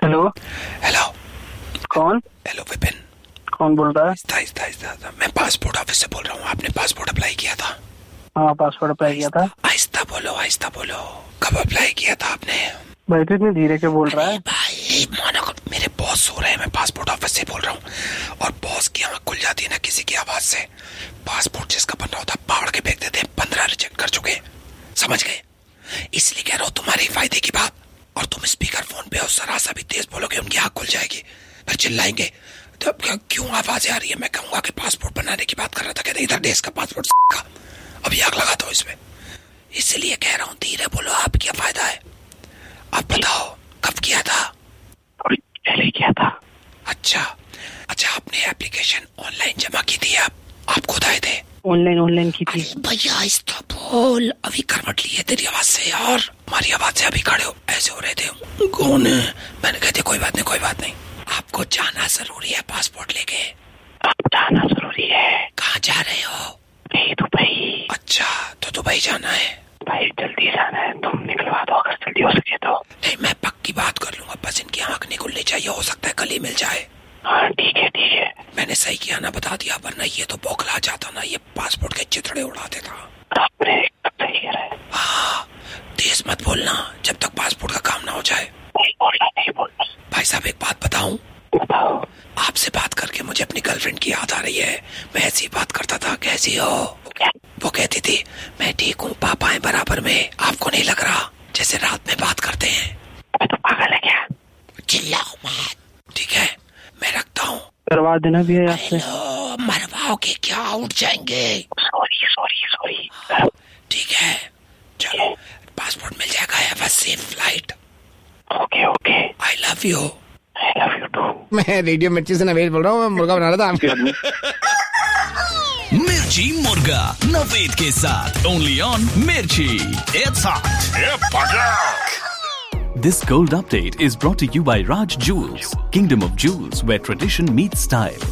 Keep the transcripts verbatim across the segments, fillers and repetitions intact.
Hello hello कौन? Hello Vipin. कौन बोल रहा है? आहिस्ता आहिस्ता आहिस्ता, मैं पासपोर्ट ऑफिस से बोल रहा हूँ। आपने पासपोर्ट अप्लाई किया था? हाँ, पासपोर्ट अप्लाई किया था। आहिस्ता बोलो, आहिस्ता बोलो। कब अप्लाई किया था आपने? भाई तो इतनी धीरे क्यों बोल रहा है? भाई मानो, मेरे बॉस सो रहे हैं, मैं पासपोर्ट ऑफिस से बोल रहा हूँ। और बॉस की आँख खुल जाती है ना किसी की आवाज से। पासपोर्ट जिसका बन रहा होता है फाड़ के फेंक देते हैं। पंद्रह रिजेक्ट कर चुके, समझ गए? इसलिए कह रहा हूँ तुम्हारे फायदे की बात। और तुम स्पीकर फोन पे और जरा सा भी तेज बोलोगे उनकी आँख खुल जाएगी, फिर चिल्लाएंगे। तो क्यों आवाज आ रही है? मैं कहूंगा कि पासपोर्ट बनाने की बात कर रहा था। कहते इधर देश का पासपोर्ट का, अभी आग लगाता हूँ इसमें। इसलिए कह रहा हूँ धीरे बोलो, आप क्या फायदा है? आप बताओ कब किया था? थोड़ी पहले किया था। अच्छा अच्छा, आपने एप्लीकेशन ऑनलाइन जमा की थी? आप आप खुद आए थे? ऑनलाइन ऑनलाइन की थी। भैया आहिस्ता बोल, अभी करवट ली है तेरी आवाज से यार। हमारी आवाज से अभी खड़े हो, ऐसे हो रहे थे। कौन है? मैंने कहते कोई बात नहीं, कोई बात नहीं। आपको जाना जरूरी है पासपोर्ट लेके। आपको जाना जरूरी है? कहाँ जा रहे हो? दुबई। अच्छा, तो दुबई जाना है? भाई जल्दी जाना है, तुम निकलवा दो अगर जल्दी हो सके तो। नहीं, मैं पक्की बात कर लूंगा, बस इनकी आंख नहीं खुलनी चाहिए। हो सकता है कल ही मिल जाए। हाँ ठीक है ठीक है। मैंने सही किया ना, बता दिया, वरना ये तो बौखला जाता ना, ये पासपोर्ट के चिथड़े उड़ा देता। आपने सही कह रहा है। हाँ, तेज मत बोलना जब तक पासपोर्ट का काम ना हो जाए। नहीं बोलना, नहीं बोलना। भाई साहब एक बात बताऊं? बताओ। आपसे बात करके मुझे अपनी गर्लफ्रेंड की याद आ रही है। मैं ऐसी बात करता था, कैसी हो? वो कहती थी मैं ठीक हूँ, पापा है बराबर में। आपको नहीं लग रहा जैसे रात में बात करते हैं? मैं तो पागल है क्या? चिल्लाओ मत, ठीक है? मैं रखता हूँ। करवा देना भी है आपसे। मरवाओगे क्या? उठ जाएंगे। Sorry sorry sorry. ठीक है चलो, पासपोर्ट मिल जाएगा। Have a safe flight. Okay okay. I love you. I love you to. मैं रेडियो मिर्ची से नवेद बोल रहा हूँ, मैं मुर्गा बना रहा था। मिर्ची मुर्गा नवेद के साथ ओनली ऑन मिर्ची। It's hot. This gold update is brought to you by Raj Jewels, Kingdom of Jewels, where tradition meets style.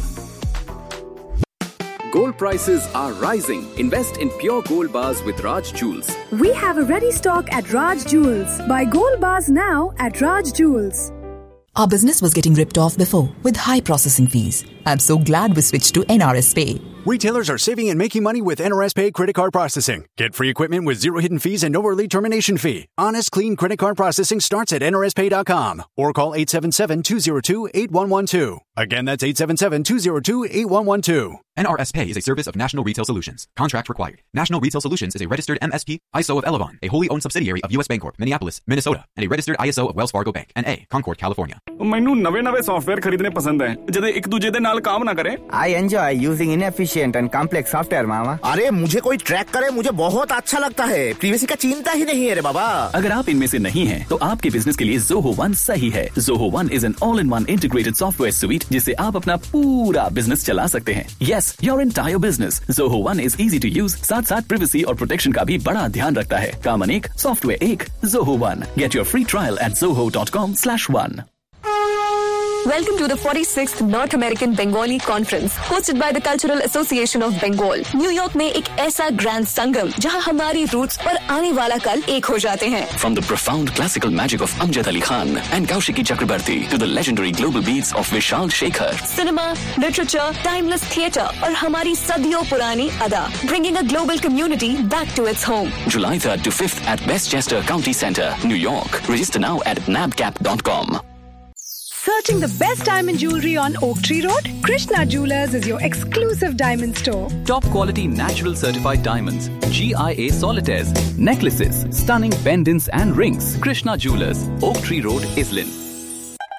Gold prices are rising. Invest in pure gold bars with Raj Jewels. We have a ready stock at Raj Jewels. Buy gold bars now at Raj Jewels. Our business was getting ripped off before with high processing fees. I'm so glad we switched to N R S Pay. Retailers are saving and making money with N R S Pay credit card processing. Get free equipment with zero hidden fees and no early termination fee. Honest, clean credit card processing starts at N R S pay dot com or call eight seven seven, two zero two, eight one one two. Again, that's eight seven seven, two zero two, eight one one two. N R S Pay is a service of National Retail Solutions. Contract required. National Retail Solutions is a registered M S P, I S O of Elavon, a wholly owned subsidiary of U S Bancorp, Minneapolis, Minnesota, and a registered I S O of Wells Fargo Bank, N A, Concord, California. ਮੈਨੂੰ ਨਵੇਂ ਨਵੇਂ software ਖਰੀਦਣੇ ਪਸੰਦ ਹੈ ਜਿਹੜੇ ਇੱਕ ਦੂਜੇ ਦੇ ਨਾਲ ਕੰਮ ਨਾ ਕਰੇ। I enjoy using inefficient and complex software, मामा। अरे मुझे कोई ट्रैक करे मुझे बहुत अच्छा लगता है। प्रीवेसी का चिंता ही नहीं है रे बाबा। अगर आप इनमें से नहीं हैं, तो आपके बिजनेस के लिए Zoho One सही है। Zoho One is an all-in-one integrated software suite जिससे आप अपना पूरा बिजनेस चला सकते हैं। Yes, your entire business. Zoho One is easy to use, साथ साथ privacy और protection का भी बड़ा ध्यान रखता है। काम अनेक, सॉफ्टवेयर एक, Zoho One. Get your free trial at zoho dot com slash one. Welcome to the forty-sixth North American Bengali Conference hosted by the Cultural Association of Bengal. New York में एक ऐसा ग्रैंड संगम जहां हमारी रूट्स और आने वाला कल एक हो जाते हैं। From the profound classical magic of Amjad Ali Khan and Kaushiki Chakrabarti to the legendary global beats of Vishal Shekhar. Cinema, literature, timeless theatre और हमारी सदियों पुरानी अदा, bringing a global community back to its home. July third to fifth at Westchester County Center, New York. Register now at nabcap dot com. Searching the best diamond jewelry on Oak Tree Road? Krishna Jewelers is your exclusive diamond store. Top quality natural certified diamonds, G I A solitaires, necklaces, stunning pendants and rings. Krishna Jewelers, Oak Tree Road, Islin.